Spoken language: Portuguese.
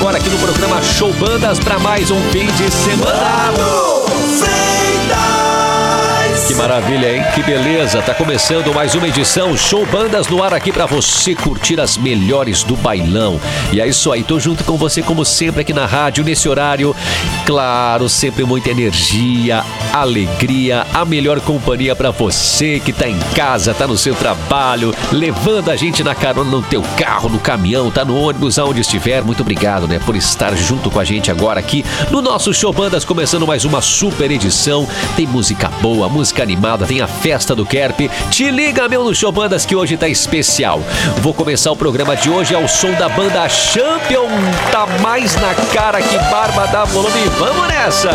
agora aqui no programa Show Bandas para mais um fim de semana. Que maravilha, hein? Que beleza! Tá começando mais uma edição Show Bandas no ar aqui pra você curtir as melhores do bailão. E é isso aí, tô junto com você como sempre aqui na rádio, nesse horário. Claro, sempre muita energia, alegria, a melhor companhia pra você que tá em casa, tá no seu trabalho, levando a gente na carona no teu carro, no caminhão, tá no ônibus, aonde estiver. Muito obrigado, né, por estar junto com a gente agora aqui no nosso Show Bandas, começando mais uma super edição. Tem música boa, música animada, tem a festa do Kerp. Te liga, meu, no Show Bandas, que hoje tá especial. Vou começar o programa de hoje ao som da banda Champion. Tá mais na cara que barba da volume. Vamos nessa!